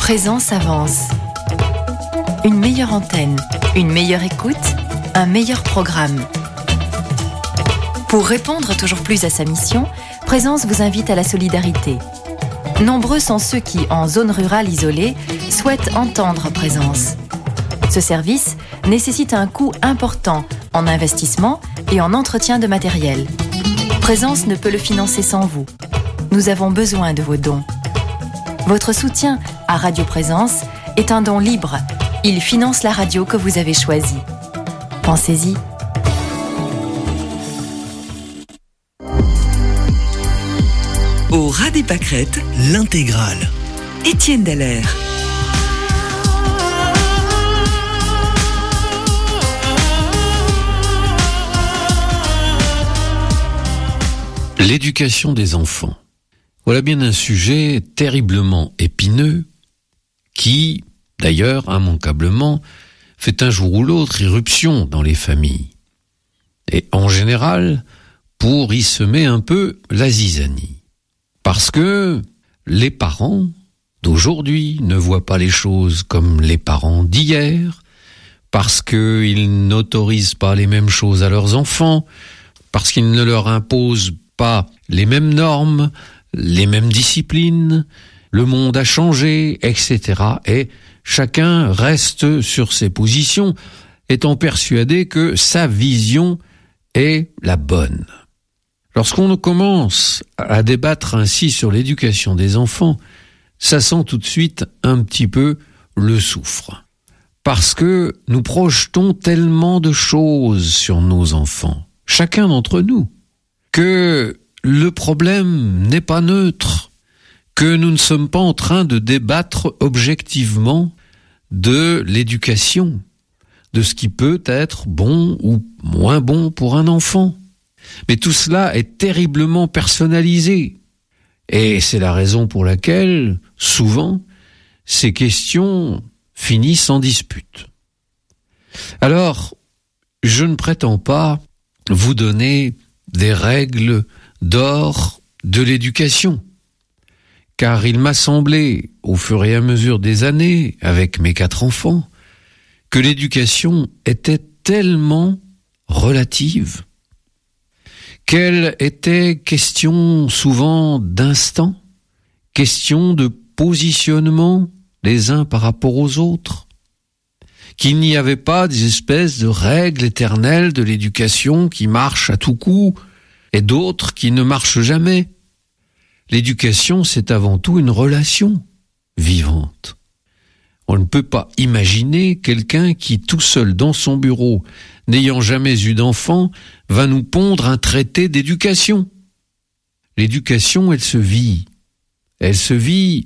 Présence avance. Une meilleure antenne, une meilleure écoute, un meilleur programme. Pour répondre toujours plus à sa mission, Présence vous invite à la solidarité. Nombreux sont ceux qui, en zone rurale isolée, souhaitent entendre Présence. Ce service nécessite un coût important en investissement et en entretien de matériel. Présence ne peut le financer sans vous. Nous avons besoin de vos dons. Votre soutien à Radio Présence est un don libre. Il finance la radio que vous avez choisie. Pensez-y. Au ras des pâquerettes, l'intégrale. Étienne Dallaire. L'éducation des enfants. Voilà bien un sujet terriblement épineux qui, d'ailleurs, immanquablement, fait un jour ou l'autre irruption dans les familles. Et en général, pour y semer un peu la zizanie. Parce que les parents d'aujourd'hui ne voient pas les choses comme les parents d'hier, parce qu'ils n'autorisent pas les mêmes choses à leurs enfants, parce qu'ils ne leur imposent pas les mêmes normes, les mêmes disciplines, le monde a changé, etc. Et chacun reste sur ses positions, étant persuadé que sa vision est la bonne. Lorsqu'on commence à débattre ainsi sur l'éducation des enfants, ça sent tout de suite un petit peu le soufre. Parce que nous projetons tellement de choses sur nos enfants, chacun d'entre nous, que le problème n'est pas neutre, que nous ne sommes pas en train de débattre objectivement de l'éducation, de ce qui peut être bon ou moins bon pour un enfant. Mais tout cela est terriblement personnalisé. Et c'est la raison pour laquelle, souvent, ces questions finissent en dispute. Alors, je ne prétends pas vous donner des règles d'or de l'éducation, car il m'a semblé, au fur et à mesure des années, avec mes 4 enfants, que l'éducation était tellement relative, qu'elle était question souvent d'instant, question de positionnement les uns par rapport aux autres, qu'il n'y avait pas des espèces de règles éternelles de l'éducation qui marchent à tout coup et d'autres qui ne marchent jamais. L'éducation, c'est avant tout une relation vivante. On ne peut pas imaginer quelqu'un qui, tout seul dans son bureau, n'ayant jamais eu d'enfant, va nous pondre un traité d'éducation. L'éducation, elle se vit. Elle se vit